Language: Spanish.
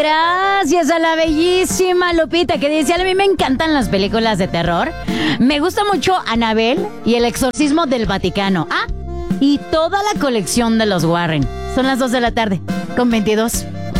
Gracias a la bellísima Lupita que dice, a mí me encantan las películas de terror. Me gusta mucho Annabelle y El exorcismo del Vaticano. Ah, y toda la colección de los Warren. Son las 2 de la tarde, con 22.